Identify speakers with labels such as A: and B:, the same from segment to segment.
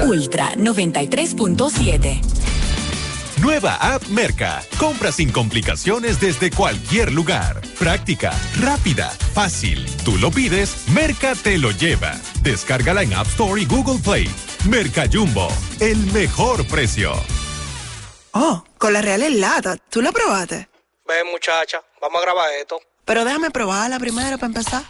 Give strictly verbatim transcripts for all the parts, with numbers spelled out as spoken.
A: Ultra noventa y tres punto siete.
B: Nueva app Merca. Compra sin complicaciones desde cualquier lugar. Práctica, rápida, fácil. Tú lo pides, Merca te lo lleva. Descárgala en App Store y Google Play. Merca Jumbo, el mejor precio.
C: Oh, con la Real en lata. ¿Tú la probaste?
D: Ven, muchacha, vamos a grabar esto.
C: Pero déjame probarla primero para empezar.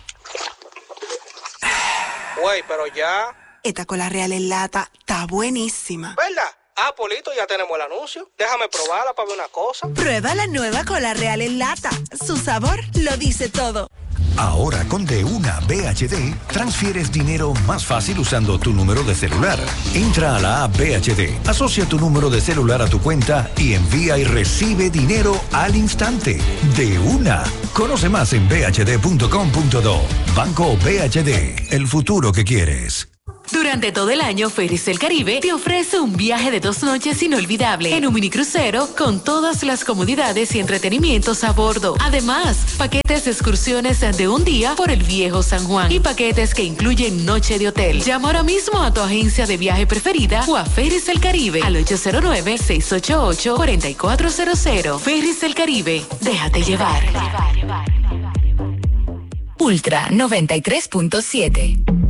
D: Güey, pero ya...
C: Esta con la Real en lata está buenísima.
D: ¿Verdad? Ah, Polito, ya tenemos el anuncio. Déjame probarla para ver una cosa.
C: Prueba la nueva Cola Real en lata. Su sabor lo dice todo.
E: Ahora con De Una B H D, transfieres dinero más fácil usando tu número de celular. Entra a la app B H D, asocia tu número de celular a tu cuenta y envía y recibe dinero al instante. De Una. Conoce más en b h d punto com punto do. Banco B H D, el futuro que quieres.
F: Durante todo el año, Ferries del Caribe te ofrece un viaje de dos noches inolvidable en un minicrucero con todas las comodidades y entretenimientos a bordo. Además, paquetes de excursiones de un día por el Viejo San Juan y paquetes que incluyen noche de hotel. Llama ahora mismo a tu agencia de viaje preferida o a Ferries del Caribe al ocho cero nueve, seis ocho ocho, cuatro cuatro cero cero. Ferries del Caribe, déjate llevar.
A: Ultra noventa y tres punto siete.